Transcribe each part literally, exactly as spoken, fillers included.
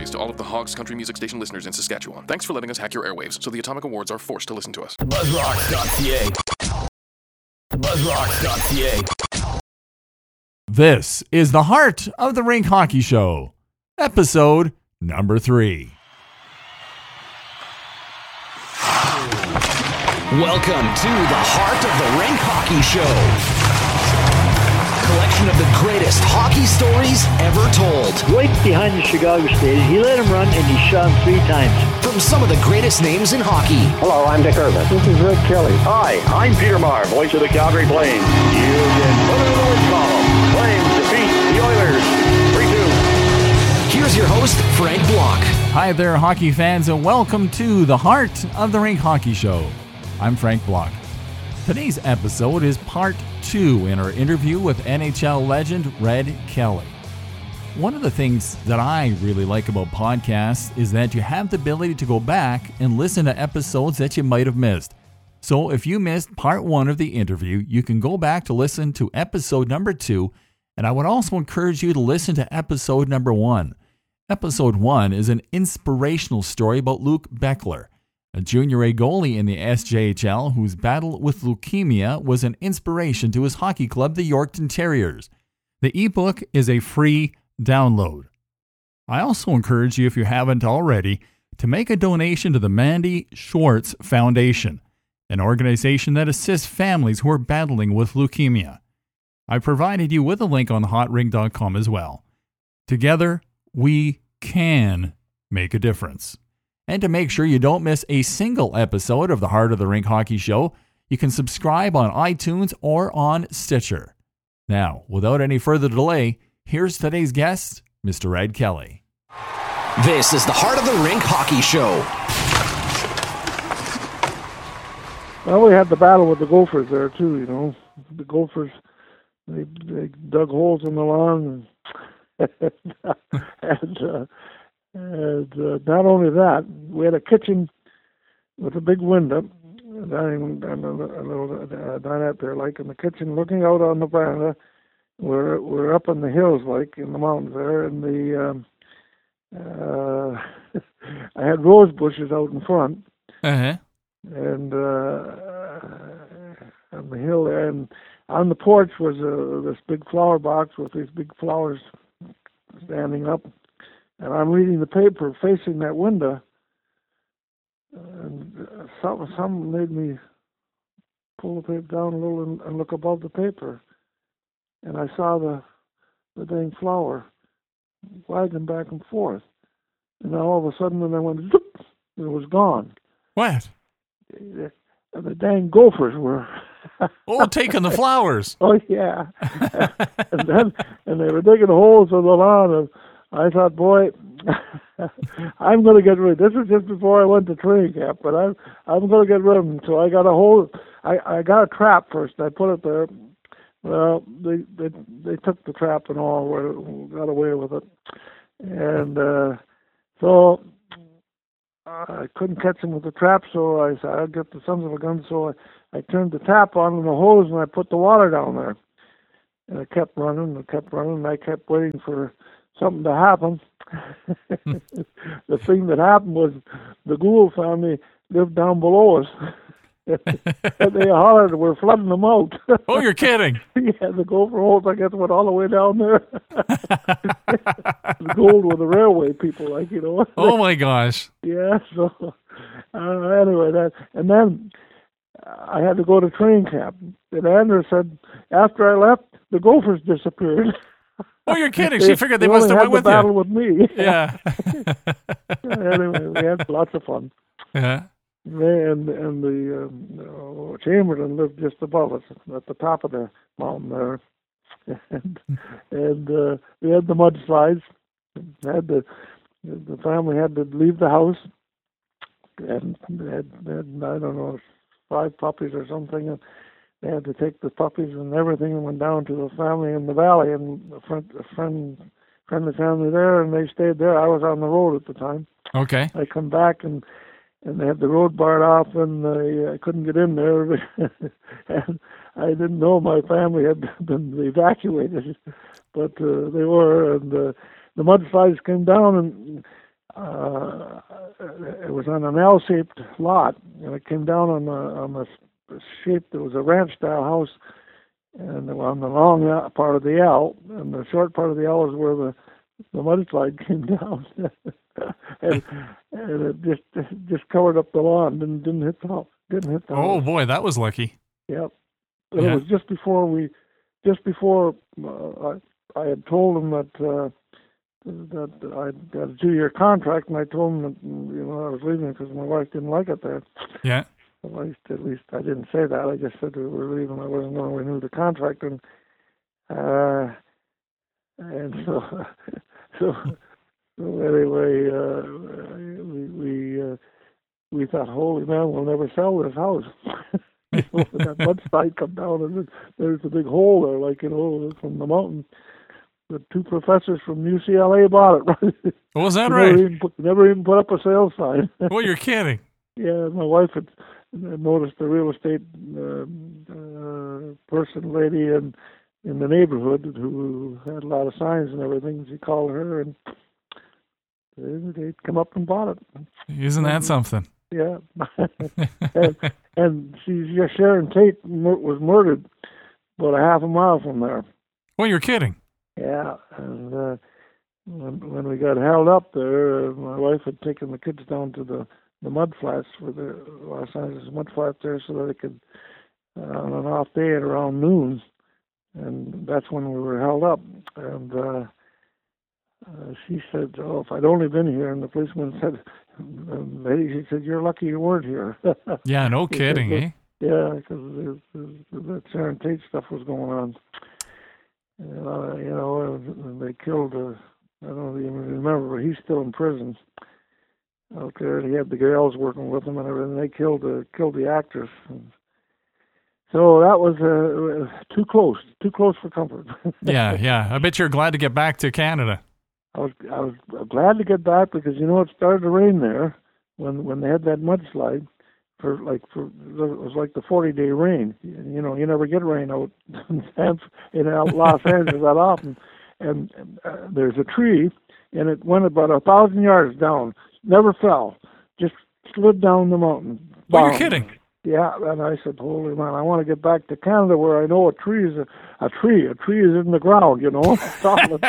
greetings to all of the Hogs Country Music Station listeners in Saskatchewan. Thanks for letting us hack your airwaves so the Atomic Awards are forced to listen to us. buzzrocks dot c a buzzrocks dot c a This is the Heart of the Rink Hockey Show, episode number three. Welcome to the Heart of the Rink Hockey Show. Collection of the greatest hockey stories ever told. Right behind the Chicago Stadium. He let him run and he shot him three times. From some of the greatest names in hockey. Hello, I'm Dick Irvin. This is Red Kelly. Hi, I'm Peter Maher, voice of the Calgary Flames. You can put it in the win column. Flames defeat the Oilers three two. Here's your host, Frank Block. Hi there, hockey fans, and welcome to the Heart of the Rink Hockey Show. I'm Frank Block. Today's episode is part two in our interview with N H L legend Red Kelly. One of the things that I really like about podcasts is that you have the ability to go back and listen to episodes that you might have missed. So if you missed part one of the interview, you can go back to listen to episode number two, and I would also encourage you to listen to episode number one. Episode one is an inspirational story about Luke Beckler, a junior A goalie in the S J H L whose battle with leukemia was an inspiration to his hockey club, the Yorkton Terriers. The ebook is a free download. I also encourage you, if you haven't already, to make a donation to the Mandy Schwartz Foundation, an organization that assists families who are battling with leukemia. I provided you with a link on hot ring dot com as well. Together, we can make a difference. And to make sure you don't miss a single episode of the Heart of the Rink Hockey Show, you can subscribe on iTunes or on Stitcher. Now, without any further delay, here's today's guest, Mister Red Kelly. This is the Heart of the Rink Hockey Show. Well, we had the battle with the Gophers there, too, you know. The Gophers, they, they dug holes in the lawn, and, and uh, And uh, not only that, we had a kitchen with a big window, dining and a, a little uh, dinette there, like in the kitchen, looking out on the veranda. We're we're up in the hills, like in the mountains there, and the um, uh, I had rose bushes out in front, Uh-huh. and uh, on the hill there, and on the porch was uh, this big flower box with these big flowers standing up. And I'm reading the paper facing that window, and something, something made me pull the paper down a little and, and look above the paper. And I saw the the dang flower wagging back and forth. And then all of a sudden, when I went, zoop, it was gone. What? And the dang gophers were... Oh, taking the flowers. Oh, yeah. and then and they were digging holes in the lawn, and I thought, boy, I'm going to get rid. This was just before I went to training camp, but I'm I'm going to get rid of them. So I got a hold. I I got a trap first. And I put it there. Well, they they they took the trap and all. Got away with it, and uh, so I couldn't catch them with the trap. So I said, I'll get the sons of a gun. So I, I turned the tap on in the hose and I put the water down there, and it kept running and kept running. And I kept waiting for something to happen. The thing that happened was the Gould family lived down below us. And they hollered, we're flooding them out. Oh, you're kidding. Yeah, the Gopher holes, I guess, went all the way down there. The Gould were the railway people, like, you know. Oh, my gosh. Yeah, so, uh, anyway, that, and then I had to go to training camp. And Andrew said, after I left, the Gophers disappeared. Oh, you're kidding. She figured they, they must have had went the with battle you. with me. Yeah. Anyway, we had lots of fun. Yeah. And and the um, uh, Chamberlain lived just above us at the top of the mountain there, and and uh, we had the mudslides. Had the the family had to leave the house, and they had, they had I don't know five puppies or something, and they had to take the puppies and everything and went down to the family in the valley, and a friend a friend friendly family there, and they stayed there. I was on the road at the time. Okay. I come back and. And they had the road barred off, and I, I couldn't get in there. And I didn't know my family had been evacuated, but uh, they were. And uh, the mudslides came down, and uh, it was on an L-shaped lot, and it came down on the on the shape that was a ranch-style house, and on the long part of the L, and the short part of the L is where the the mudslide came down, and, and it just just covered up the lawn, didn't didn't hit the house, didn't hit the house. Oh boy, that was lucky. Yep. And Yeah. it was just before we, just before uh, I I had told him that uh, that I got a two-year contract, and I told him that you know I was leaving because my wife didn't like it there. Yeah. At least, at least I didn't say that. I just said we were leaving. I wasn't going to renew the contract, and uh, and so so, so anyway, uh, we we uh, we thought, holy man, we'll never sell this house. You know, when that mudslide come down, and there's a big hole there, like you know, from the mountain. The two professors from U C L A bought it. Right? Oh, was that never right? Even put, never even put up a sales sign. Well, you're kidding. Yeah, my wife had noticed the real estate uh, uh, person, lady in in the neighborhood who had a lot of signs and everything. She called her, and they, they'd come up and bought it. Isn't that something? Yeah, and, and she, Sharon Tate mur- was murdered about a half a mile from there. Well, you're kidding. Yeah, and uh, when, when we got held up there, uh, my wife had taken the kids down to the, the mud flats for the Los Angeles mud flats there so that they could, uh, on an off day at around noon, and that's when we were held up. And uh, uh, she said, oh, if I'd only been here, and the policeman said, lady, she said, you're lucky you weren't here. Yeah, no kidding, Because, eh? Yeah, because the Sharon Tate stuff was going on. Uh, you know, they killed, uh, I don't even remember, but he's still in prison out there. He had the girls working with him and everything. They killed the, killed the actress. And so that was uh, too close, too close for comfort. Yeah, yeah. I bet you're glad to get back to Canada. I was I was glad to get back because, you know, it started to rain there when when they had that mudslide. For like for it was like the forty day rain. You know, you never get rain out in Los Angeles that often. And uh, there's a tree, and it went about a thousand yards down. Never fell, just slid down the mountain. Oh, you're Boom. kidding. Yeah, and I said, holy man, I want to get back to Canada where I know a tree is a, a tree. A tree is in the ground, you know. Solid.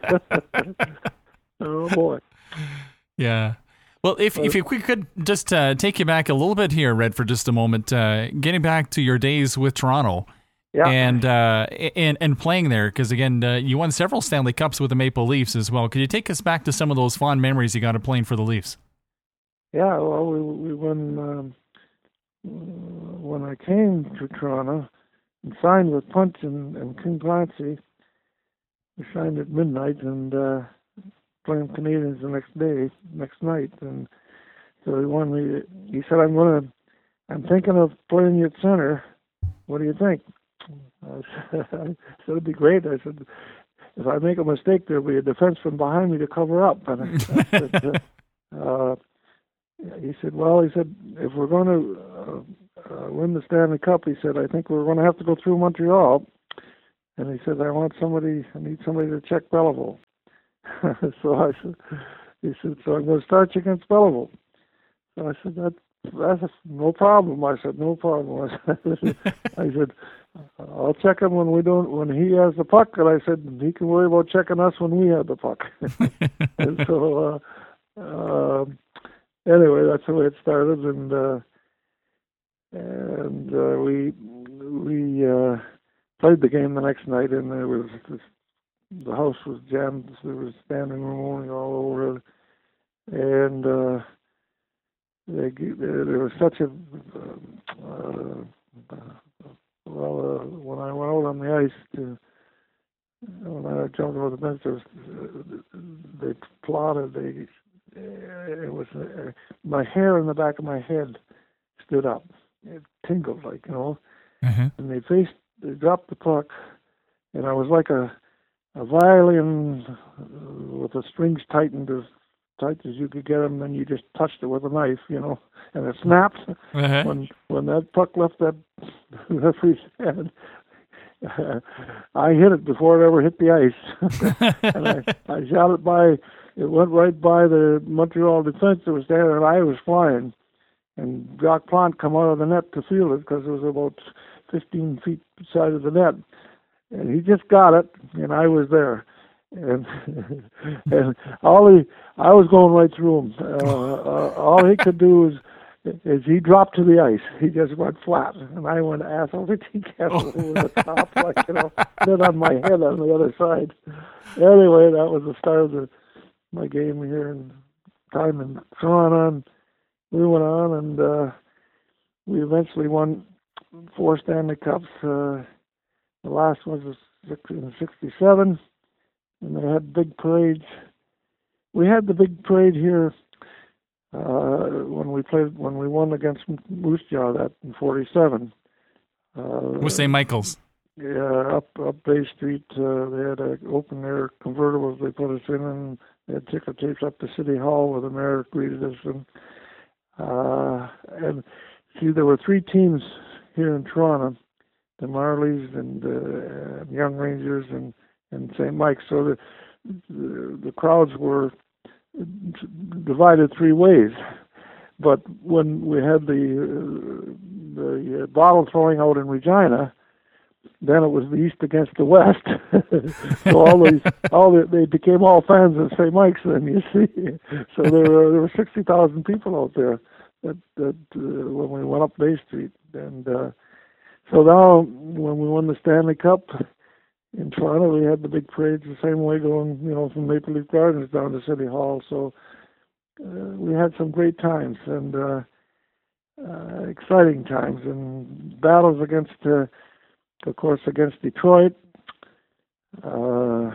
Oh boy. Yeah. Well, if if we could just uh, take you back a little bit here, Red, for just a moment, uh, getting back to your days with Toronto, Yeah. and uh, and and playing there, because again, uh, you won several Stanley Cups with the Maple Leafs as well. Could you take us back to some of those fond memories you got of playing for the Leafs? Yeah, well, we we won um, when I came to Toronto and signed with Punch and, and King Clancy. We signed at midnight and. Uh, playing Canadians the next day, next night, and so he wanted me. He said, "I'm gonna, I'm thinking of playing you at center. What do you think?" I said, I said "It'd be great." I said, "If I make a mistake, there'll be a defenseman behind me to cover up." And I, I said, uh, he said, "Well," he said, "if we're going to uh, uh, win the Stanley Cup," he said, "I think we're going to have to go through Montreal." And he said, "I want somebody. I need somebody to check Belleville." So I said, he said, "So I'm going to start you against Belleville." So I said, "That, that's no problem." I said, "No problem." I said, I said, "I'll check him when we don't, when he has the puck." And I said, "He can worry about checking us when we have the puck." And so, uh, uh, anyway, that's the way it started, and uh, and uh, we we uh, played the game the next night, and there was this. The house was jammed. There was standing room only all over it, and uh, they, there was such a uh, uh, well. Uh, when I went out on the ice, to, when I jumped over the bench, there was, uh, they plotted. They it was uh, my hair in the back of my head stood up. It tingled like you know, Mm-hmm. and they faced. They dropped the puck, and I was like a a violin with the strings tightened as tight as you could get them, then you just touched it with a knife, you know, and it snapped. Uh-huh. When when that puck left that referee's hand, uh, I hit it before it ever hit the ice. And I, I shot it by it went right by the Montreal defense that was there, and I was flying. And Jacques Plante come out of the net to field it because it was about fifteen feet side of the net. And he just got it, and I was there. And and all he, I was going right through him. Uh, uh, all he could do is, is he dropped to the ice. He just went flat, and I went ass over T castle over the top, like you know, then on my head on the other side. Anyway, that was the start of the, my game here in time in Toronto. And we went on, and uh, we eventually won four Stanley Cups. Uh, the last one was in sixty-seven. And they had big parades. We had the big parade here uh, when we played when we won against Moose Jaw that in forty-seven. Uh, With Saint Michael's. Yeah, up up Bay Street. Uh, they had a open air convertibles they put us in, and they had ticker tapes up to City Hall where the mayor greeted us. And uh, and see, there were three teams here in Toronto: the Marlies and uh, Young Rangers and. and Saint Mike's, so the, the the crowds were divided three ways. But when we had the uh, the uh, bottle throwing out in Regina, then it was the East against the West. So all these, all the, they became all fans of Saint Mike's. Then you see, so there were there were sixty thousand people out there that that uh, when we went up Bay Street, and uh, so now when we won the Stanley Cup. In Toronto, we had the big parades the same way going, you know, from Maple Leaf Gardens down to City Hall. So uh, we had some great times and uh, uh, exciting times and battles against, uh, of course, against Detroit. Uh,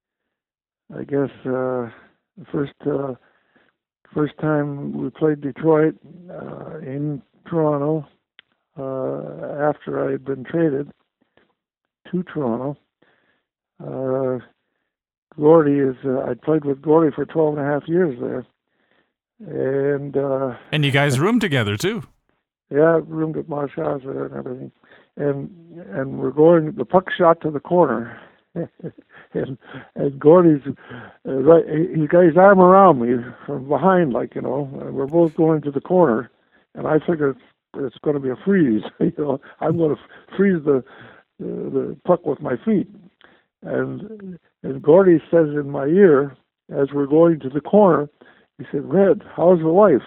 I guess uh, the first uh, first time we played Detroit uh, in Toronto uh, after I had been traded to Toronto. Uh, Gordy is, uh, I played with Gordy for twelve and a half years there. And, uh, and you guys roomed together too. Yeah, roomed at Marshall's there and everything. And, and we're going, the puck shot to the corner. and, and Gordy's, uh, right, he got his arm around me from behind, like, you know, and we're both going to the corner. And I figured it's, it's going to be a freeze. you know, I'm going to f- freeze the, uh, the puck with my feet. And and Gordy says in my ear, as we're going to the corner, he said, "Red, how's the wife?"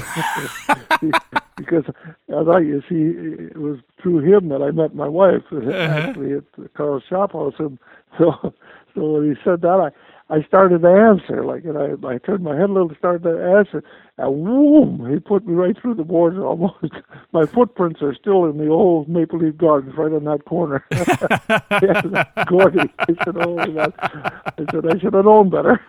Because I thought, you see, it was through him that I met my wife, actually, at the Carl's Shop House. And so, so when he said that, I, I started to answer, like, and I, I turned my head a little, started to answer, and whoom, he put me right through the boards almost. My footprints are still in the old Maple Leaf Gardens right on that corner. Yeah, Gordy, I said, oh, that. I said, I should have known better.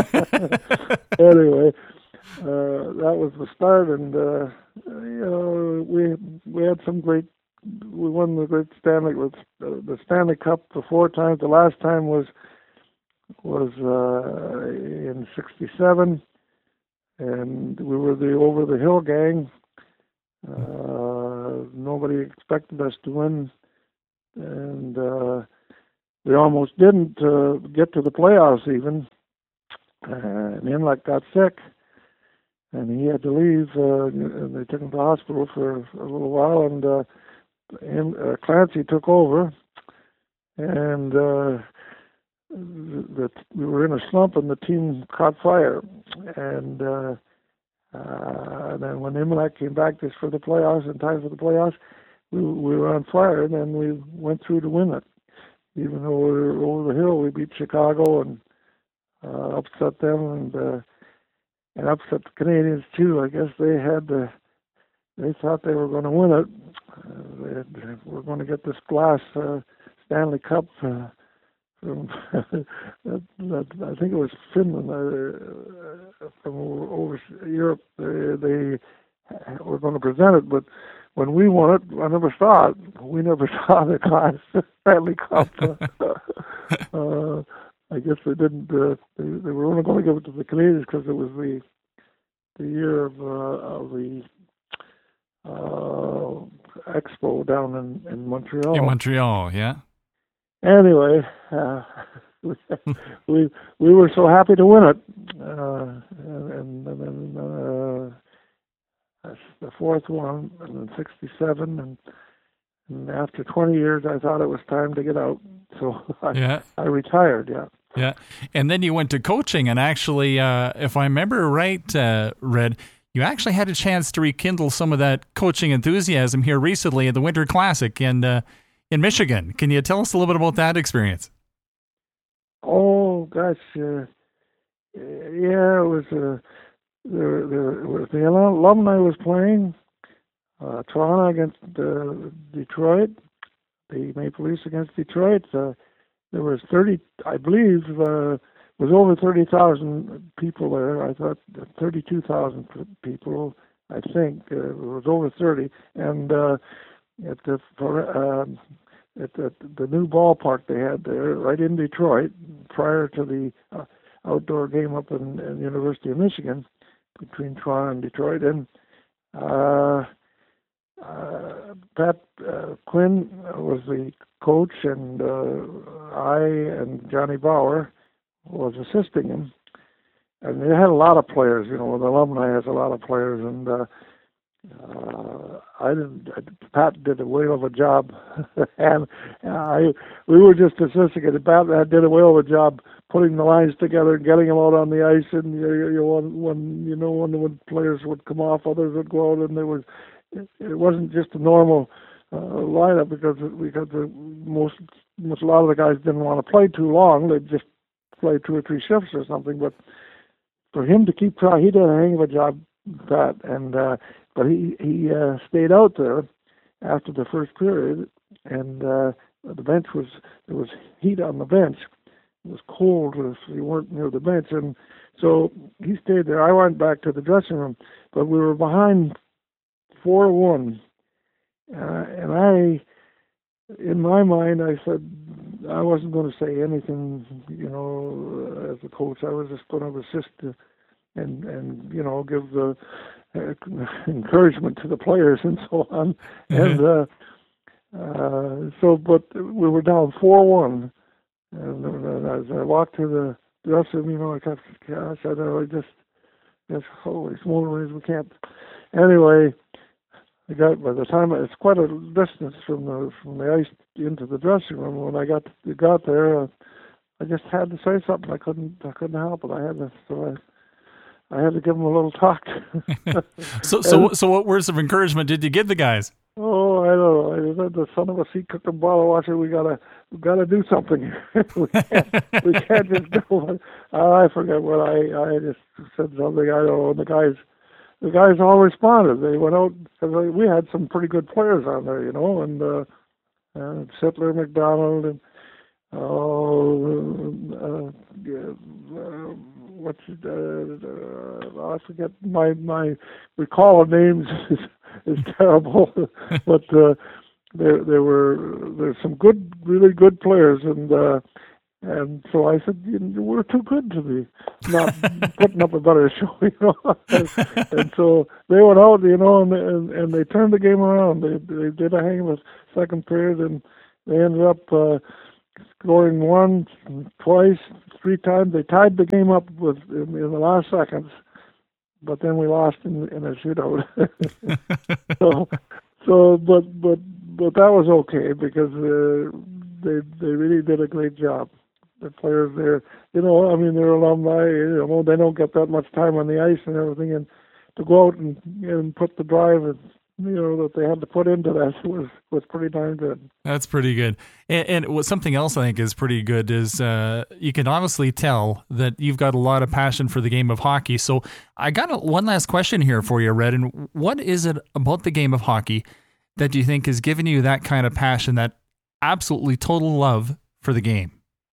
Anyway, uh, that was the start, and, uh, you know, we we had some great, we won the great Stanley, with uh, the Stanley Cup the four times. The last time was was uh, in sixty-seven, and we were the over the hill gang. Uh, nobody expected us to win, and uh, we almost didn't uh, get to the playoffs even. Uh, and Imlach got sick, and he had to leave, uh, and they took him to the hospital for a little while, and uh, and, uh, Clancy took over, and uh, the, we were in a slump, and the team caught fire. And uh, uh, then when Imlach came back just for the playoffs, in time for the playoffs, we, we were on fire, and then we went through to win it. Even though we were over the hill, we beat Chicago and uh, upset them, and uh, and upset the Canadians too. I guess they had the, they thought they were going to win it. Uh, they, had, they were going to get this glass uh, Stanley Cup uh, from that, that, I think it was Finland, uh, from over Europe. They, they were going to present it, but when we won it, I never saw it. We never saw the glass Stanley Cup. uh, I guess they didn't. Uh, they, they were only going to give it to the Canadians because it was the the year of, uh, of the uh, Expo down in, in Montreal. In Montreal, yeah. Anyway, uh, we we were so happy to win it. Uh, uh, and, and then uh, that's the fourth one, and then sixty-seven, and, and after twenty years, I thought it was time to get out, so I, Yeah. I retired. Yeah. Yeah. And then you went to coaching, and actually, uh, if I remember right, uh, Red, you actually had a chance to rekindle some of that coaching enthusiasm here recently at the Winter Classic in uh, in Michigan. Can you tell us a little bit about that experience? Oh gosh, uh, yeah, it was uh, the the the alumni was playing uh, Toronto against uh, Detroit, the Maple Leafs against Detroit. Uh, there was thirty, I believe, uh, was over thirty thousand people there. I thought thirty-two thousand people. I think uh, it was over thirty, and uh, at the uh, at the, the new ballpark they had there, right in Detroit, prior to the uh, outdoor game up in, in the University of Michigan, between Toronto and Detroit, and uh, uh, Pat uh, Quinn was the coach, and uh, I and Johnny Bauer was assisting him. And they had a lot of players, you know, the alumni has a lot of players, and uh, uh, I didn't, Pat did a whale of a job, and I, we were just assisting it. Pat did a whale of a job putting the lines together and getting them out on the ice, and you, you when, when you know when, when players would come off, others would go out, and there was, it, it wasn't just a normal uh, lineup because because the most, most a lot of the guys didn't want to play too long. They'd just play two or three shifts or something, but for him to keep trying, he did a hang of a job, Pat, and uh, but he he uh, stayed out there after the first period, and uh, the bench was there was heat on the bench. It was cold if you weren't near the bench, and so he stayed there. I went back to the dressing room, but we were behind four one, uh, and I, in my mind, I said I wasn't going to say anything, you know, as a coach. I was just going to assist uh, and and you know give the uh, encouragement to the players and so on. And uh, uh, so, but we were down four one, and, and as I walked to the dressing room, you know, I kept, gosh, I know, I just, just holy smokes, we can't. Anyway, I got, by the time it's quite a distance from the from the ice into the dressing room. When I got got there, uh, I just had to say something. I couldn't I couldn't help it. I had to, so I I had to give them a little talk. so so so what words of encouragement did you give the guys? Oh, I don't know. I said, the son of a sea cook and bottle washer. We gotta we gotta do something here. we can't we can't just go. Uh, I forget what I I just said something. I don't know. And the guys. The guys all responded. They went out because we had some pretty good players on there, you know, and uh, uh, Sittler, McDonald, and oh, uh, yeah, uh, what's uh, uh, I forget my my recall of names is, is terrible, but uh, there there were there's some good, really good players, and. Uh, And so I said, you know, we're too good to be not putting up a better show, you know. and, and so they went out, you know, and, and and they turned the game around. They they did a hang of a second period, and they ended up uh, scoring once, twice, three times. They tied the game up with in, in the last seconds, but then we lost in, in a shootout. so so, but but but that was okay because uh, they they really did a great job. The players there, you know, I mean, they're alumni, you know, they don't get that much time on the ice and everything, and to go out and, and put the drive, and, you know, that they had to put into that was, was pretty darn good. That's pretty good. And, and what something else I think is pretty good is uh, you can honestly tell that you've got a lot of passion for the game of hockey. So I got a, one last question here for you, Red, and what is it about the game of hockey that you think has given you that kind of passion, that absolutely total love for the game?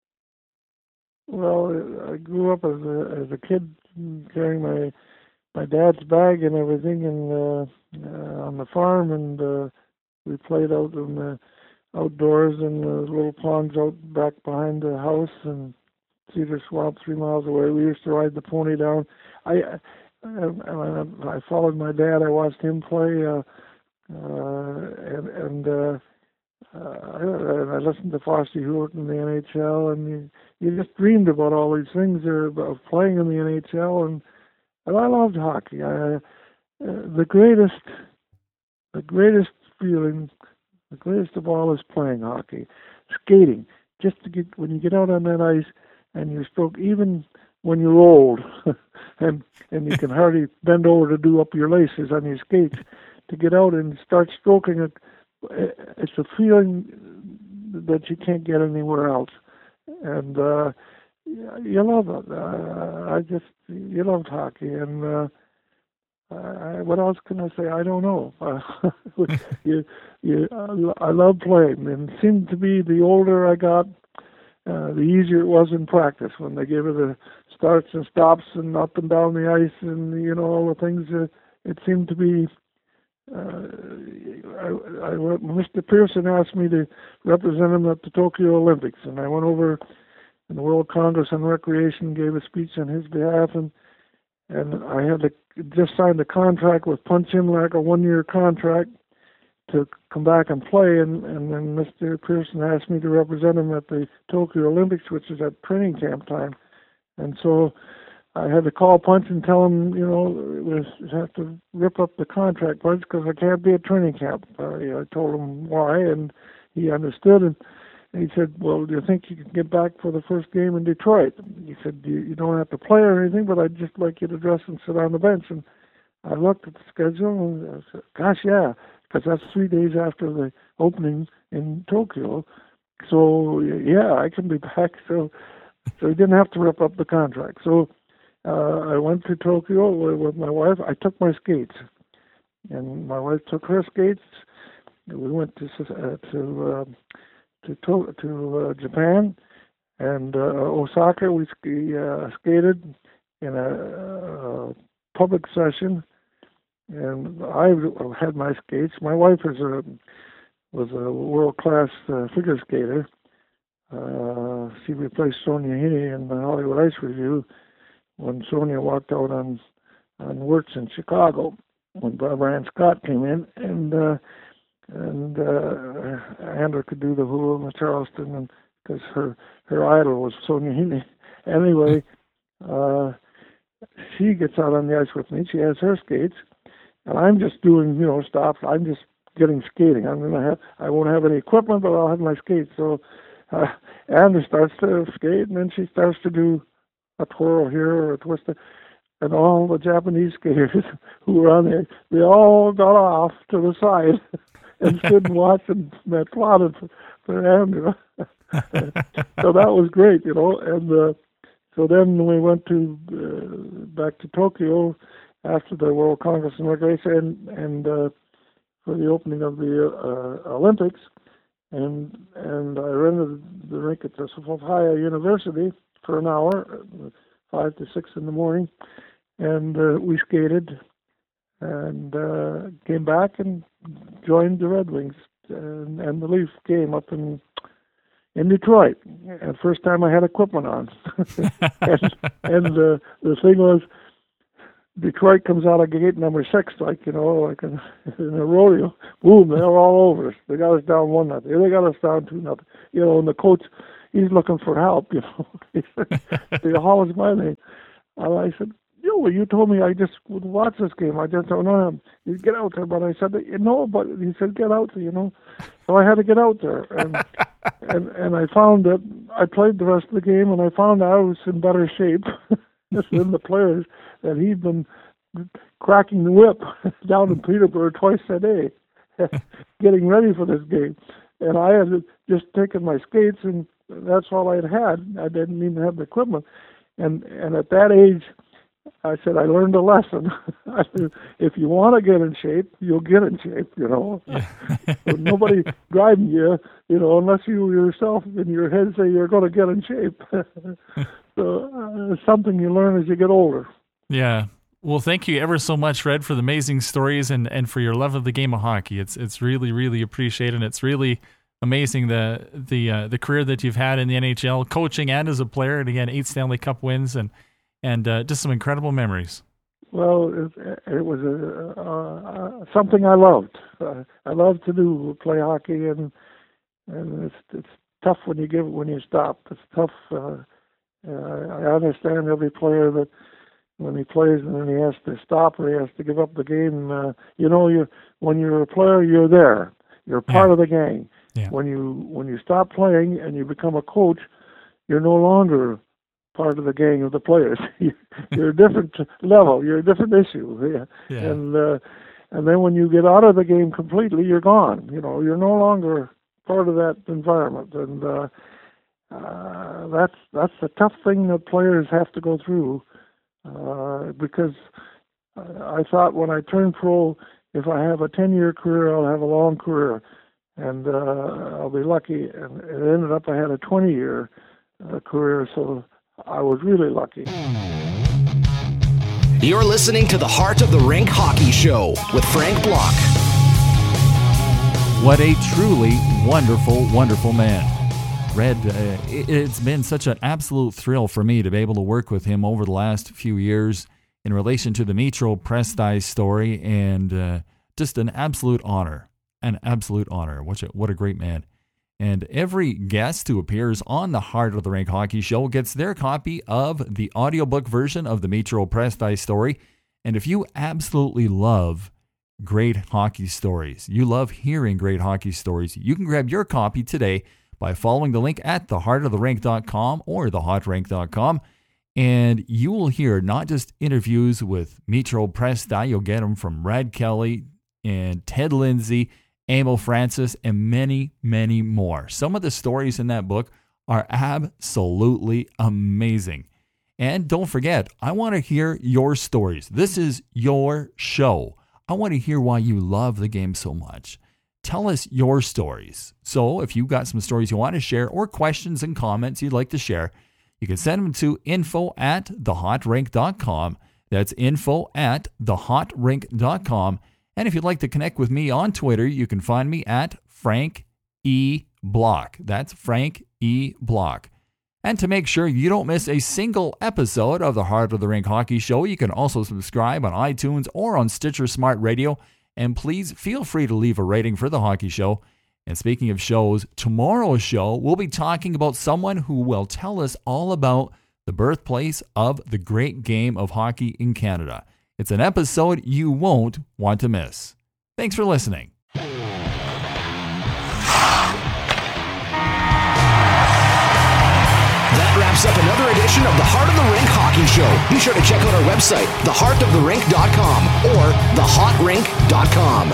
Well, I grew up as a as a kid carrying my my dad's bag and everything, and uh, uh, on the farm, and uh, we played out in the outdoors in the little ponds out back behind the house, and Cedar Swamp three miles away. We used to ride the pony down. I I, I followed my dad. I watched him play, uh, uh, and and. Uh, Uh, and I listened to Frosty Hewitt in the N H L, and you, you just dreamed about all these things there of playing in the N H L, and and I loved hockey. I, uh, the greatest, the greatest feeling, the greatest of all is playing hockey, skating. Just to get when you get out on that ice and you stroke, even when you're old, and and you can hardly bend over to do up your laces on your skates, to get out and start stroking it, it's a feeling that you can't get anywhere else. And uh, you love it. Uh, I just, you loved hockey. And uh, I, what else can I say? I don't know. Uh, you, you, I love playing. And it seemed to be the older I got, uh, the easier it was in practice when they gave it the starts and stops and up and down the ice and, you know, all the things. Uh, it seemed to be Uh, I, I, Mister Pearson asked me to represent him at the Tokyo Olympics, and I went over in the World Congress on Recreation, gave a speech on his behalf, and and I had to just signed a contract with Punch Imlach, a one-year contract to come back and play, and, and then Mister Pearson asked me to represent him at the Tokyo Olympics, which is at training camp time, and so I had to call Punch and tell him, you know, it was have to rip up the contract, Punch, because I can't be at training camp. Uh, you know, I told him why, and he understood. And, and he said, well, do you think you can get back for the first game in Detroit? He said, you, you don't have to play or anything, but I'd just like you to dress and sit on the bench. And I looked at the schedule, and I said, gosh, yeah, because that's three days after the opening in Tokyo. So, yeah, I can be back. So, so he didn't have to rip up the contract. So, Uh, I went to Tokyo with my wife. I took my skates, and my wife took her skates. We went to uh, to uh, to to, to uh, Japan and uh, Osaka. We ski, uh, skated in a, a public session, and I had my skates. My wife was a was a world class uh, figure skater. Uh, she replaced Sonia Heaney in the Hollywood Ice Review when Sonia walked out on on Wirtz in Chicago, when Barbara Ann Scott came in, and uh, and uh, Andrew could do the hula in the Charleston, and because her her idol was Sonia Heaney. Anyway, uh, she gets out on the ice with me. She has her skates, and I'm just doing, you know, stops. I'm just getting skating. I'm gonna have I won't have any equipment, but I'll have my skates. So uh, Andrew starts to skate, and then she starts to do a twirl here or a twist, and all the Japanese skaters who were on there, they all got off to the side and stood and watched and applauded for, for Andrew. So that was great, you know. And uh, so then we went to uh, back to Tokyo after the World Congress and Recreation, and, and uh, for the opening of the uh, Olympics, and and I rented the rink at the Sophia University for an hour, five to six in the morning, and uh, we skated, and uh, came back and joined the Red Wings and, and the Leaf game up in in Detroit. And first time I had equipment on, and, and uh, the thing was, Detroit comes out of gate number six, like, you know, like in, in a rodeo. Boom, they're all over us. They got us down one nothing. They got us down two nothing. You know, and the coach, he's looking for help, you know. He said, "The hall is my name." And I said, "Yo, well, you told me I just would watch this game. I just don't know him. You get out there." But I said, "You know," but he said, "Get out there," you know. So I had to get out there, and and and I found that I played the rest of the game, and I found I was in better shape than the players, that he'd been cracking the whip down in Peterborough twice a day, getting ready for this game. And I had just taken my skates, and that's all I had had. I didn't even have the equipment. And and at that age, I said, I learned a lesson. I said, if you want to get in shape, you'll get in shape, you know. Yeah. So nobody driving you, you know, unless you yourself in your head say you're going to get in shape. So uh, it's something you learn as you get older. Yeah. Well, thank you ever so much, Red, for the amazing stories and, and for your love of the game of hockey. It's it's really, really appreciated. And it's really amazing the the uh, the career that you've had in the N H L, coaching and as a player. And again, eight Stanley Cup wins and and uh, just some incredible memories. Well, it, it was a, uh, something I loved. Uh, I loved to do, play hockey, and and it's it's tough when you give when you stop. It's tough. Uh, Uh, I understand every player that when he plays and then he has to stop or he has to give up the game. Uh, you know, you when you're a player, you're there. You're part yeah. of the gang. Yeah. When you when you stop playing and you become a coach, you're no longer part of the gang of the players. You're a different level. You're a different issue. Yeah. Yeah. And uh, and then when you get out of the game completely, you're gone. You know, you're no longer part of that environment. And uh, uh, that's that's a tough thing that players have to go through. Uh, because I thought when I turned pro, if I have a ten-year career, I'll have a long career, and uh, I'll be lucky. And it ended up I had a twenty-year uh, career, so I was really lucky. You're listening to the Heart of the Rink Hockey Show with Frank Block. What a truly wonderful, wonderful man. Red, uh, it's been such an absolute thrill for me to be able to work with him over the last few years in relation to the Mitro Presti story, and uh, just an absolute honor, an absolute honor. What a, what a great man. And every guest who appears on the Heart of the Rink Hockey Show gets their copy of the audiobook version of the Mitro Presti story. And if you absolutely love great hockey stories, you love hearing great hockey stories, you can grab your copy today by following the link at the heart of the rink dot com or the hot rink dot com. And you will hear not just interviews with Mitro Presti, you'll get them from Brad Kelly and Ted Lindsay, Emil Francis, and many, many more. Some of the stories in that book are absolutely amazing. And don't forget, I want to hear your stories. This is your show. I want to hear why you love the game so much. Tell us your stories. So if you've got some stories you want to share or questions and comments you'd like to share, you can send them to info at the hot rink dot com. That's info at the hot rink dot com. And if you'd like to connect with me on Twitter, you can find me at Frank E. Block. That's Frank E. Block. And to make sure you don't miss a single episode of the Heart of the Rink Hockey Show, you can also subscribe on iTunes or on Stitcher Smart Radio. And please feel free to leave a rating for the hockey show. And speaking of shows, tomorrow's show, we'll be talking about someone who will tell us all about the birthplace of the great game of hockey in Canada. It's an episode you won't want to miss. Thanks for listening. That wraps up another edition of the Heart of the Rink Hockey Show. Be sure to check out our website, the heart of the rink dot com or the hot rink dot com.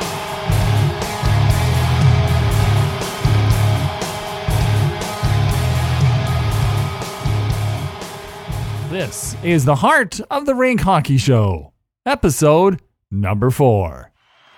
This is the Heart of the Rink Hockey Show, episode number four.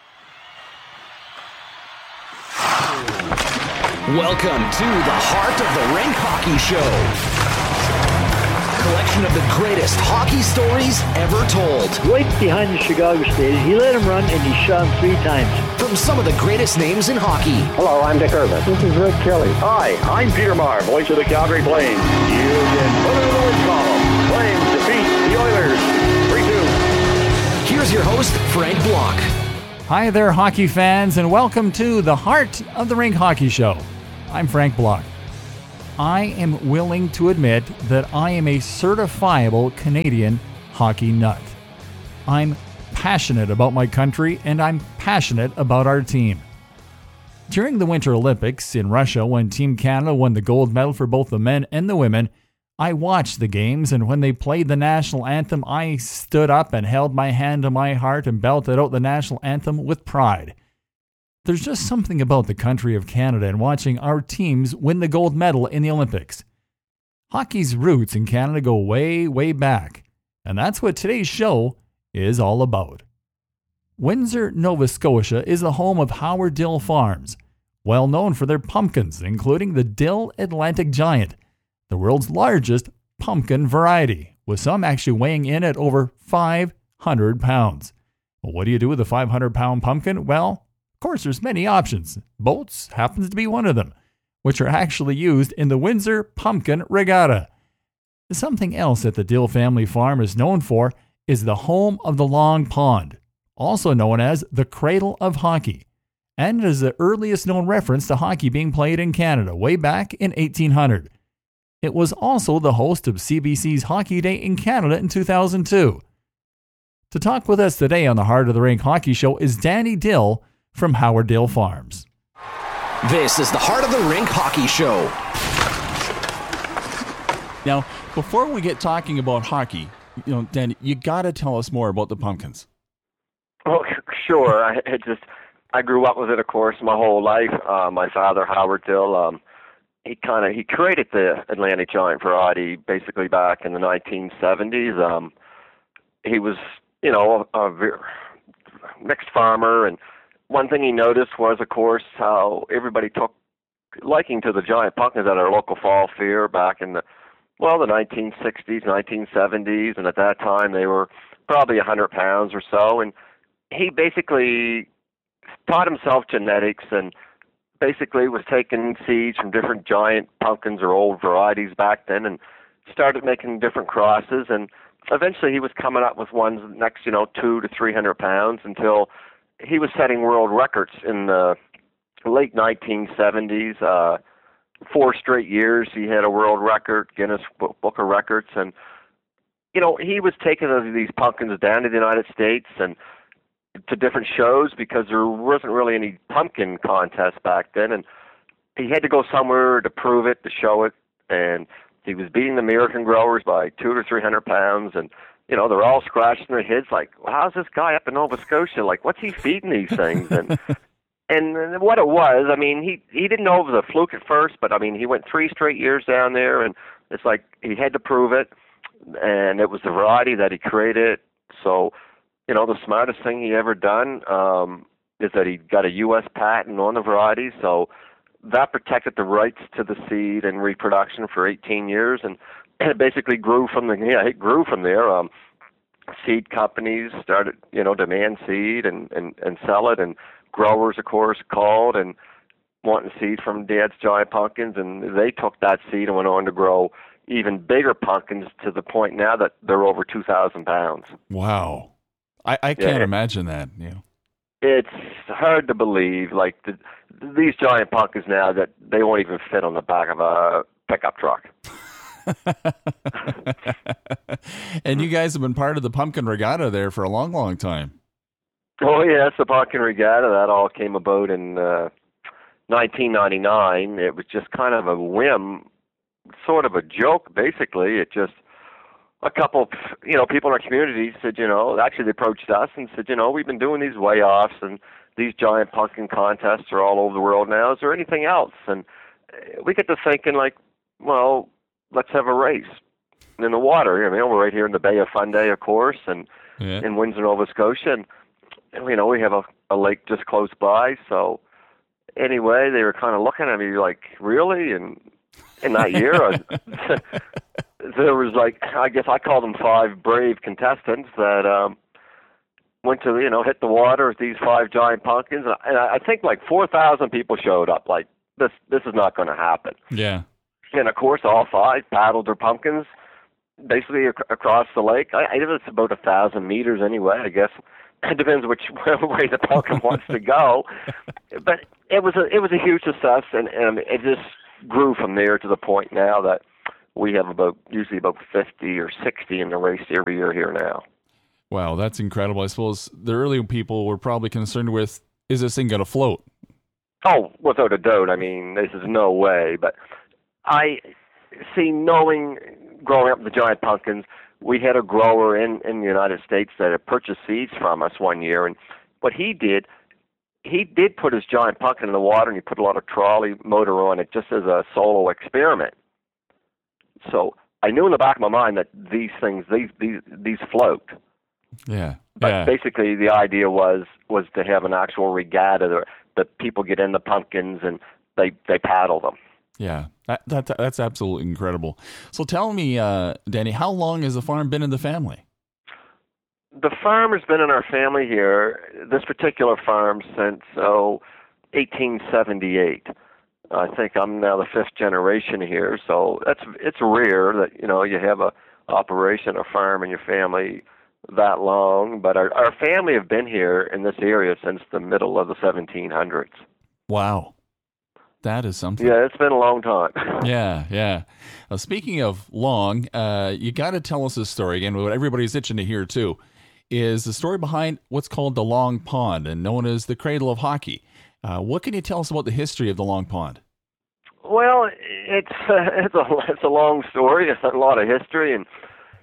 Welcome to the Heart of the Rink Hockey Show. Collection of the greatest hockey stories ever told. Right behind the Chicago stage, he let him run and he shot him three times. From some of the greatest names in hockey. Hello, I'm Dick Irvin. This is Red Kelly. Hi, I'm Peter Maher, voice of the Calgary Flames. You can put it in the win column. Flames defeat the Oilers three two. Here's your host, Frank Block. Hi there, hockey fans, and welcome to the Heart of the Rink Hockey Show. I'm Frank Block. I am willing to admit that I am a certifiable Canadian hockey nut. I'm passionate about my country, and I'm passionate about our team. During the Winter Olympics in Russia, when Team Canada won the gold medal for both the men and the women, I watched the games, and when they played the national anthem, I stood up and held my hand to my heart and belted out the national anthem with pride. There's just something about the country of Canada and watching our teams win the gold medal in the Olympics. Hockey's roots in Canada go way, way back, and that's what today's show is all about. Windsor, Nova Scotia is the home of Howard Dill Farms, well known for their pumpkins, including the Dill Atlantic Giant, the world's largest pumpkin variety, with some actually weighing in at over five hundred pounds. Well, what do you do with a five hundred pound pumpkin? Well, of course, there's many options. Boats happens to be one of them, which are actually used in the Windsor Pumpkin Regatta. Something else that the Dill family farm is known for is the home of the Long Pond, also known as the Cradle of Hockey, and it is the earliest known reference to hockey being played in Canada way back in eighteen hundred. It was also the host of C B C's Hockey Day in Canada in two thousand two. To talk with us today on the Heart of the Rink Hockey Show is Danny Dill from Howardale Farms. This is the Heart of the Rink Hockey Show. Now, before we get talking about hockey, you know, Danny, you got to tell us more about the pumpkins. Oh, sure. I it just I grew up with it, of course, my whole life. Uh, my father, Howard Dill, um, he kind of he created the Atlantic Giant variety basically back in the nineteen seventies. Um, he was, you know, a, a very mixed farmer, and one thing he noticed was, of course, how everybody took liking to the giant pumpkins at our local fall fair back in the well, the nineteen sixties, nineteen seventies, and at that time they were probably one hundred pounds or so, and he basically taught himself genetics and basically was taking seeds from different giant pumpkins or old varieties back then and started making different crosses, and eventually he was coming up with ones next, you know, two to three hundred pounds until he was setting world records in the late nineteen seventies. Uh, four straight years he had a world record, Guinness Book of Records, and you know, he was taking these pumpkins down to the United States and to different shows because there wasn't really any pumpkin contests back then, and he had to go somewhere to prove it, to show it, and he was beating the American growers by two to three hundred pounds, and you know, they're all scratching their heads like, well, how's this guy up in Nova Scotia, like, what's he feeding these things? And and what it was, I mean, he he didn't know it was a fluke at first, but I mean, he went three straight years down there, and it's like he had to prove it, and it was the variety that he created. So, you know, the smartest thing he ever done um, is that he got a U S patent on the variety, so that protected the rights to the seed and reproduction for eighteen years, and, and it basically grew from the yeah, it grew from there. Um, seed companies started, you know, demand seed and, and, and sell it, and growers, of course, called and wanting seed from Dad's Giant Pumpkins, and they took that seed and went on to grow even bigger pumpkins to the point now that they're over two thousand pounds. Wow. I, I can't Yeah. imagine that. You know. It's hard to believe, like the, these giant pumpkins now that they won't even fit on the back of a pickup truck. And you guys have been part of the pumpkin regatta there for a long, long time. Oh, yes, the Pumpkin Regatta, that all came about in uh, nineteen ninety-nine. It was just kind of a whim, sort of a joke, basically. It just, a couple of, you know, people in our community said, you know, actually they approached us and said, you know, we've been doing these weigh-offs and these giant pumpkin contests are all over the world now. Is there anything else? And we get to thinking, like, well, let's have a race in the water. I mean, we're right here in the Bay of Fundy, of course, and Yeah. in Windsor, Nova Scotia. And, you know, we have a, a lake just close by. So anyway, they were kind of looking at me like, really? And in that year, I, there was like, I guess I call them five brave contestants that um, went to, you know, hit the water with these five giant pumpkins. And I, I think like four thousand people showed up. Like, this, this is not going to happen. Yeah. And of course, all five paddled their pumpkins basically ac- across the lake. I, I it's about a thousand meters anyway, I guess. It depends which way the pumpkin wants to go. But it was a it was a huge success, and, and it just grew from there to the point now that we have about usually about fifty or sixty in the race every year here now. Wow, that's incredible. I suppose the early people were probably concerned with, is this thing going to float? Oh, without a doubt. I mean, this is no way. But I see, knowing, growing up with the giant pumpkins, we had a grower in, in the United States that had purchased seeds from us one year, and what he did, he did put his giant pumpkin in the water, and he put a lot of trolley motor on it just as a solo experiment. So I knew in the back of my mind that these things, these these these float. Yeah. But yeah. basically, the idea was was to have an actual regatta that, that people get in the pumpkins and they, they paddle them. Yeah, that, that that's absolutely incredible. So tell me, uh, Danny, how long has the farm been in the family? The farm has been in our family here, this particular farm, since, oh, eighteen seventy-eight. I think I'm now the fifth generation here, so that's it's rare that, you know, you have a operation, a farm in your family that long. But our, our family have been here in this area since the middle of the seventeen hundreds. Wow. That is something. Yeah, it's been a long time. Yeah, yeah. Uh, speaking of long, uh, you got to tell us this story again. What everybody's itching to hear too is the story behind what's called the Long Pond and known as the cradle of hockey. Uh, what can you tell us about the history of the Long Pond? Well, it's uh, it's a it's a long story. It's a lot of history, and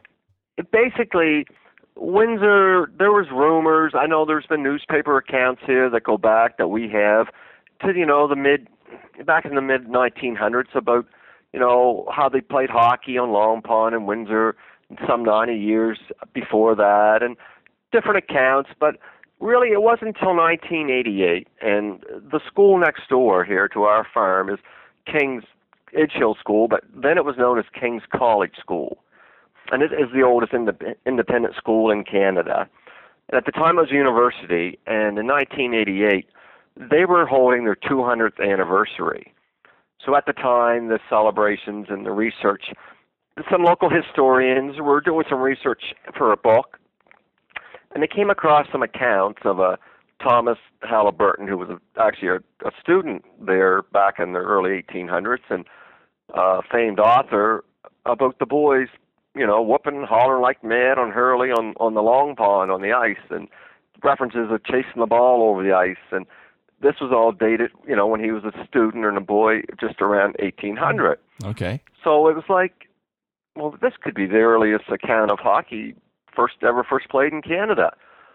it basically Windsor. There was rumors. I know there's been newspaper accounts here that go back that we have to you know the mid back in the mid nineteen hundreds about you know how they played hockey on Long Pond and Windsor some ninety years before that, and different accounts, but. Really, it wasn't until nineteen eighty-eight, and the school next door here to our farm is King's Edgehill School, but then it was known as King's College School. And it is the oldest ind- independent school in Canada. And at the time it was a university, and in nineteen eighty-eight, they were holding their two hundredth anniversary. So at the time, the celebrations and the research, some local historians were doing some research for a book, and they came across some accounts of a Thomas Halliburton, who was a, actually a, a student there back in the early eighteen hundreds, and a famed author about the boys, you know, whooping and hollering like mad on Hurley on, on the Long Pond on the ice, and references of chasing the ball over the ice. And this was all dated, you know, when he was a student and a boy just around eighteen hundred. Okay. So it was like, well, this could be the earliest account of hockey first ever first played in Canada.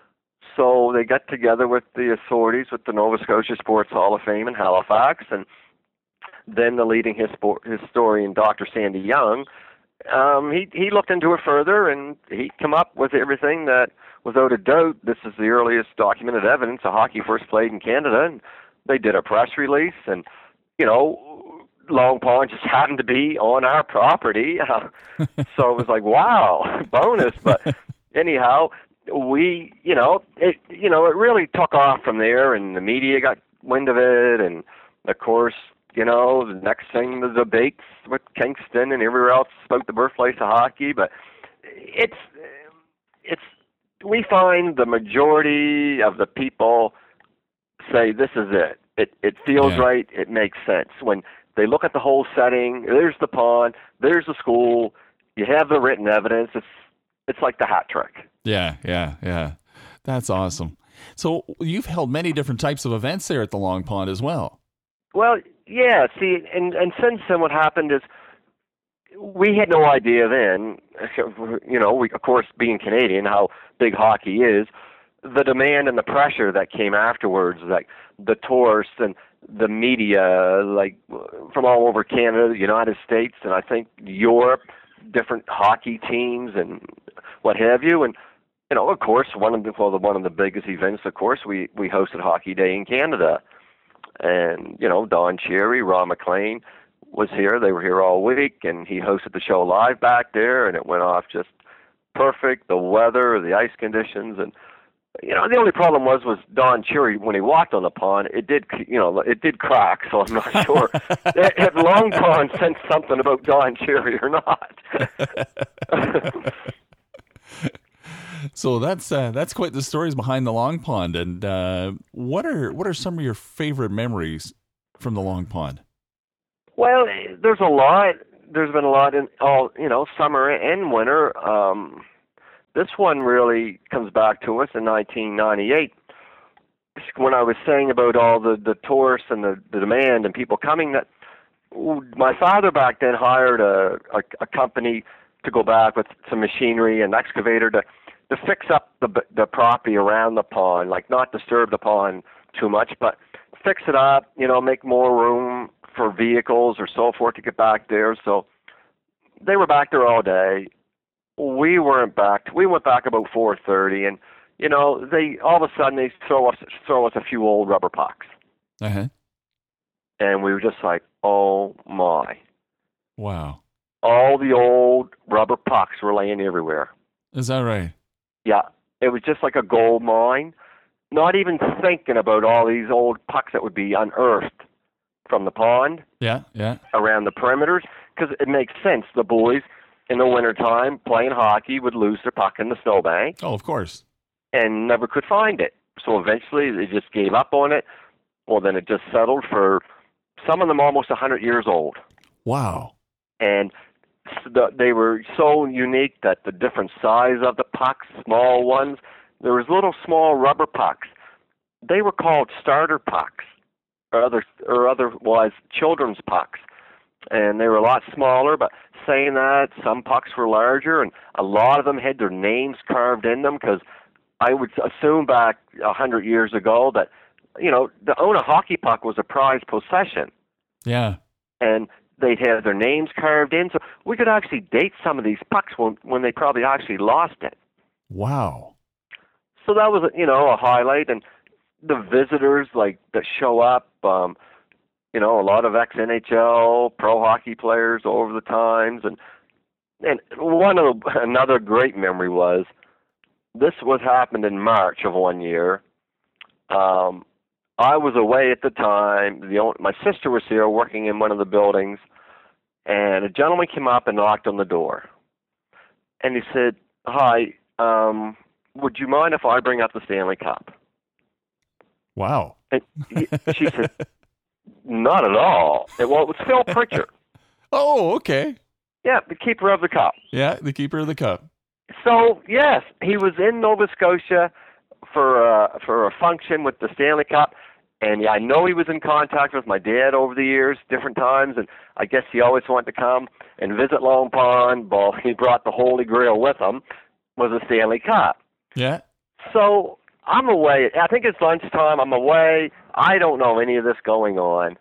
So they got together with the authorities, with the Nova Scotia Sports Hall of Fame in Halifax, and then the leading hispo- historian, Doctor Sandy Young, um, he he looked into it further, and he came up with everything that, without a doubt, this is the earliest documented evidence of hockey first played in Canada. And they did a press release, and you know, Long Pond just happened to be on our property, uh, so it was like, wow, bonus. But anyhow, we, you know, it, you know, it really took off from there, and the media got wind of it, and of course, you know, the next thing, the debates with Kingston and everywhere else about the birthplace of hockey. But it's, it's, we find the majority of the people say this is it. It, it feels Yeah. right. It makes sense when they look at the whole setting. There's the pond. There's the school. You have the written evidence. It's, it's like the hat trick. Yeah, yeah, yeah. That's awesome. So you've held many different types of events there at the Long Pond as well. Well, yeah. See, and, and since then what happened is we had no idea then, you know, we, of course, being Canadian, how big hockey is, the demand and the pressure that came afterwards, like the tourists and the media, like from all over Canada, the United States, and I think Europe, different hockey teams and what have you. And, you know, of course, one of the, well, the, one of the biggest events, of course, we, we hosted Hockey Day in Canada. And, you know, Don Cherry, Ron McLean was here. They were here all week, and he hosted the show live back there, and it went off just perfect. The weather, the ice conditions, and, you know, the only problem was, was Don Cherry, when he walked on the pond, it did, you know, it did crack, so I'm not sure if Long Pond sensed something about Don Cherry or not. So that's uh, that's quite the stories behind the Long Pond. And uh, what are what are some of your favorite memories from the Long Pond? Well, there's a lot. There's been a lot in all, you know, summer and winter. Um, this one really comes back to us in nineteen ninety-eight. When I was saying about all the, the tourists and the, the demand and people coming, that my father back then hired a, a, a company to go back with some machinery and excavator to to fix up the the property around the pond, like not disturb the pond too much, but fix it up, you know, make more room for vehicles or so forth to get back there. So they were back there all day. We weren't back. We went back about four thirty, and you know, they all of a sudden they throw us throw us a few old rubber pucks, Uh-huh. and we were just like, oh my! Wow. All the old rubber pucks were laying everywhere. Is that right? Yeah, it was just like a gold mine. Not even thinking about all these old pucks that would be unearthed from the pond Yeah, yeah. around the perimeters, because it makes sense. The boys in the wintertime playing hockey would lose their puck in the snowbank Oh, of course. and never could find it. So eventually they just gave up on it. Well, then it just settled for some of them almost one hundred years old. Wow. And the, they were so unique that the different size of the pucks, small ones, there was little small rubber pucks. They were called starter pucks, or other or otherwise children's pucks. And they were a lot smaller, but saying that, some pucks were larger, and a lot of them had their names carved in them, because I would assume back a hundred years ago that, you know, to own a hockey puck was a prized possession. Yeah. And they'd have their names carved in, so we could actually date some of these pucks when, when they probably actually lost it. Wow. So that was, you know, a highlight, and the visitors, like, that show up, um, you know, a lot of ex-N H L pro hockey players over the times, and and one of the, another great memory was this was happened in March of one year. Um, I was away at the time. The only, my sister was here working in one of the buildings, and a gentleman came up and knocked on the door, and he said, "Hi, um, would you mind if I bring up the Stanley Cup?" Wow. And he, she said, "Not at all." It, well, it was Phil Pritchard. Oh, okay. Yeah, the keeper of the cup. Yeah, the keeper of the cup. So, yes, he was in Nova Scotia for uh, for a function with the Stanley Cup, and yeah, I know he was in contact with my dad over the years, different times, and I guess he always wanted to come and visit Long Pond. Well, he brought the Holy Grail with him, was a Stanley Cup. Yeah. So I'm away. I think it's lunchtime. I'm away. I don't know any of this going on.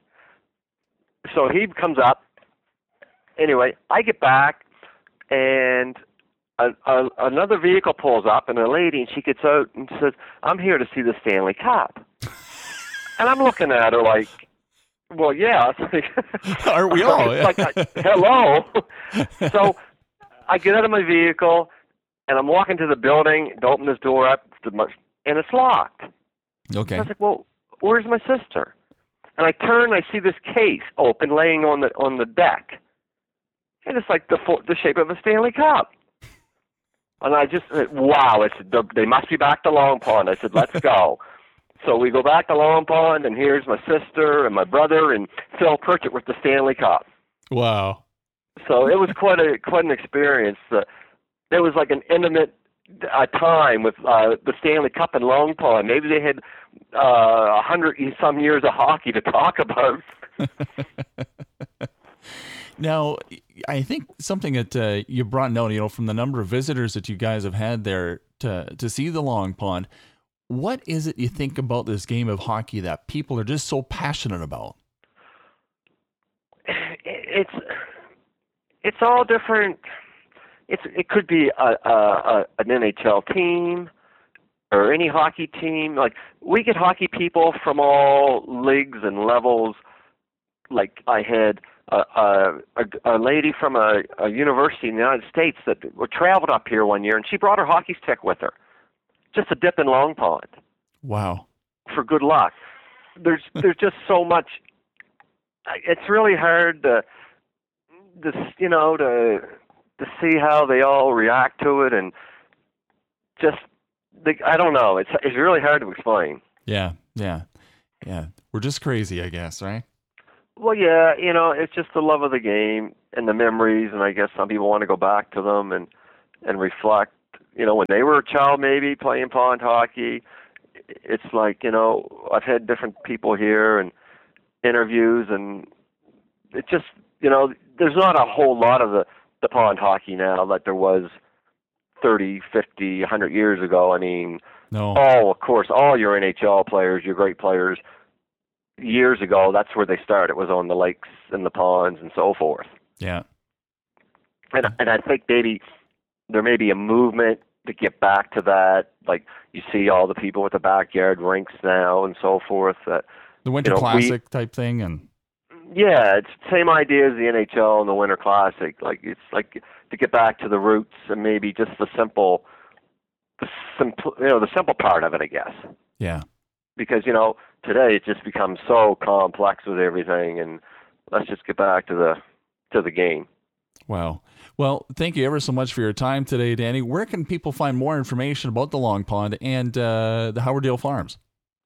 So he comes up. Anyway, I get back, and a, a, another vehicle pulls up, and a lady, and she gets out and says, "I'm here to see the Stanley Cup." And I'm looking at her like, well, yeah. Aren't we all? Like, I, hello. So I get out of my vehicle, and I'm walking to the building to open this door up, to my, and it's locked. Okay. I was like, well, where's my sister? And I turn, and I see this case open, laying on the on the deck, and it's like the the shape of a Stanley Cup. And I just said, wow, it's they must be back to Long Pond. I said, let's go. So we go back to Long Pond, and here's my sister and my brother and Phil Pritchard with the Stanley Cup. Wow. So it was quite a quite an experience. Uh, it was like an intimate uh, time with uh, the Stanley Cup in Long Pond. Maybe they had a uh, hundred some years of hockey to talk about. Now, I think something that uh, you brought note, you know, from the number of visitors that you guys have had there to to see the Long Pond. What is it you think about this game of hockey that people are just so passionate about? It's it's all different. It's it could be a, a, a an N H L team or any hockey team. Like, we get hockey people from all leagues and levels. Like, I had a a, a lady from a, a university in the United States that traveled up here one year, and she brought her hockey stick with her, just to dip in Long Pond. Wow! For good luck. There's there's just so much. It's really hard to, to you know, to to see how they all react to it, and just the, I don't know. It's it's really hard to explain. Yeah, yeah, yeah. We're just crazy, I guess, right? Well, yeah, you know, it's just the love of the game and the memories, and I guess some people want to go back to them and and reflect. You know, when they were a child, maybe playing pond hockey. It's like, you know, I've had different people here and interviews, and it just, you know, there's not a whole lot of the, the pond hockey now like there was thirty, fifty, one hundred years ago. I mean, no. all, of course, all your N H L players, your great players, years ago, that's where they started. It was on the lakes and the ponds and so forth. Yeah. And and I think maybe there may be a movement to get back to that. Like, you see all the people with the backyard rinks now and so forth. That, the Winter you know, Classic we, type thing. And yeah, it's the same idea as the N H L and the Winter Classic. Like, it's like to get back to the roots and maybe just the simple, the simple, you know, the simple part of it, I guess. Yeah. Because, you know, today it just becomes so complex with everything, and let's just get back to the to the game. Wow. Well, thank you ever so much for your time today, Danny. Where can people find more information about the Long Pond and uh, the Howardale Farms?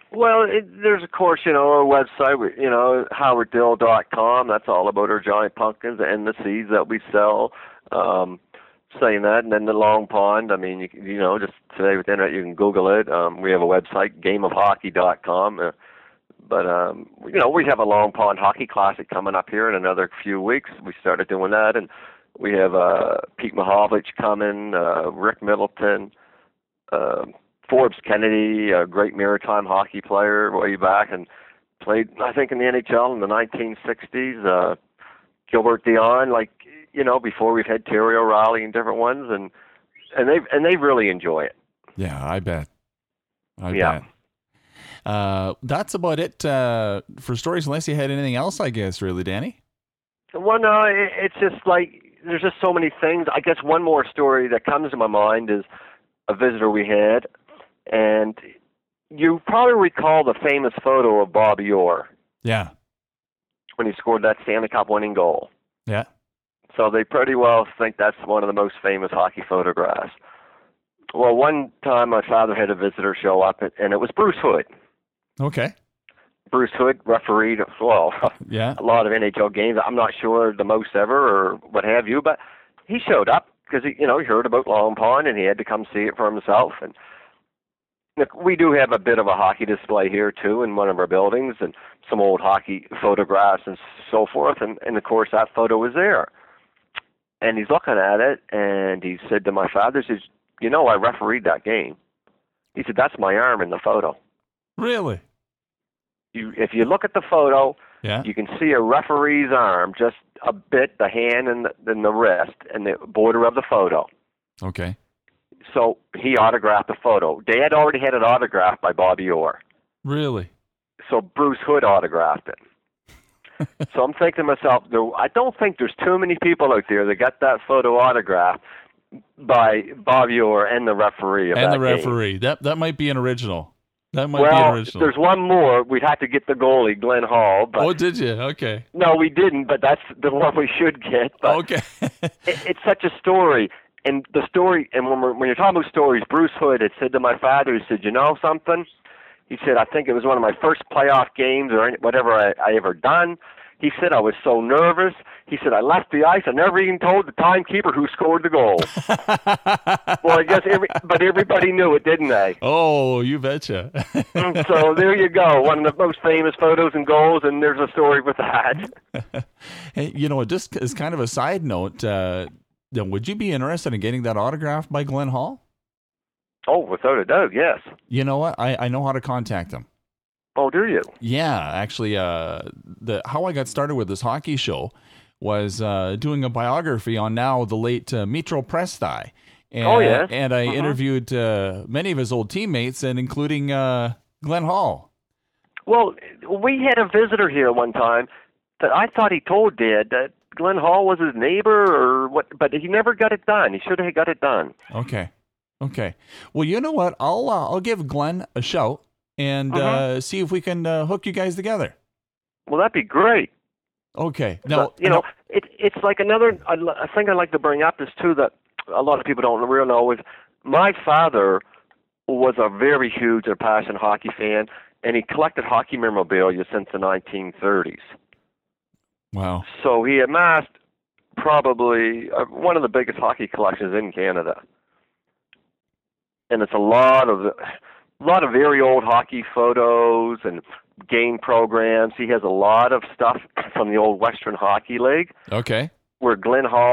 Well, it, there's of course, you know, our website, we- you know, howard dill dot com. That's all about our giant pumpkins and the seeds that we sell. Um, saying that, and then the Long Pond. I mean, you, you know, just today with the internet, you can Google it. Um, we have a website, game of hockey dot com. Uh, but um, you know, we have a Long Pond Hockey Classic coming up here in another few weeks. We started doing that, and we have uh, Pete Mahovlich coming, uh, Rick Middleton. Uh, Forbes Kennedy, a great maritime hockey player way back, and played, I think, in the N H L in the nineteen sixties. Uh, Gilbert Dion, like, you know, before we've had Terry O'Reilly and different ones, and and they and they really enjoy it. Yeah, I bet. I Yeah. bet. Uh, that's about it uh, for stories, unless you had anything else, I guess, really, Danny. Well, no, it, it's just like there's just so many things. I guess one more story that comes to my mind is a visitor we had. And you probably recall the famous photo of Bobby Orr Yeah. when he scored that Stanley Cup winning goal. Yeah. So they pretty well think that's one of the most famous hockey photographs. Well, one time my father had a visitor show up, and it was Bruce Hood. Okay. Bruce Hood refereed, well, Yeah. a lot of N H L games. I'm not sure the most ever or what have you, but he showed up because he, you know, he heard about Long Pond and he had to come see it for himself. And look, we do have a bit of a hockey display here, too, in one of our buildings, and some old hockey photographs and so forth, and, and of course, that photo was there. And he's looking at it, and he said to my father, he says, you know, I refereed that game. He said, that's my arm in the photo. Really? You, if you look at the photo, Yeah. you can see a referee's arm, just a bit, the hand and the, and the wrist, and the border of the photo. Okay. So he autographed the photo. Dad already had it autographed by Bobby Orr. Really? So Bruce Hood autographed it. So I'm thinking to myself, there, I don't think there's too many people out there that got that photo autographed by Bobby Orr and the referee of And that the game. referee. That that might be an original. That might be an Well, original. there's one more. We'd have to get the goalie, Glenn Hall. But Oh, did you? Okay. no, we didn't, but that's the one we should get. But Okay. it, it's such a story. And the story, and when, we're, when you're talking about stories, Bruce Hood had said to my father, he said, you know something? He said, I think it was one of my first playoff games or any, whatever I, I ever done. He said, I was so nervous. He said, I left the ice. I never even told the timekeeper who scored the goal. Well, I guess every, but everybody knew it, didn't they? Oh, you betcha. So there you go. One of the most famous photos and goals, and there's a story with that. Hey, you know, just as kind of a side note, uh, then would you be interested in getting that autographed by Glenn Hall? Oh, without a doubt, yes. You know what? I, I know how to contact him. Oh, do you? Yeah, actually, uh, the how I got started with this hockey show was uh, doing a biography on now the late uh, Mitro Presti. And, Oh, yes. And I Uh-huh. interviewed uh, many of his old teammates, and including uh, Glenn Hall. Well, we had a visitor here one time that I thought he told Dad that Glenn Hall was his neighbor or what, but he never got it done. He should have got it done. Okay, okay. Well, you know what? I'll uh, I'll give Glenn a shout and Uh-huh. uh, see if we can uh, hook you guys together. Well, that'd be great. Okay. Now, But, you know, it, it's like another I, I think I'd like to bring up is too that a lot of people don't really know is my father was a very huge and passionate hockey fan, and he collected hockey memorabilia since the nineteen thirties. wow. So he amassed probably uh, one of the biggest hockey collections in Canada, and it's a lot of a lot of very old hockey photos and game programs. He has a lot of stuff from the old Western Hockey League Okay. where Glenn Hall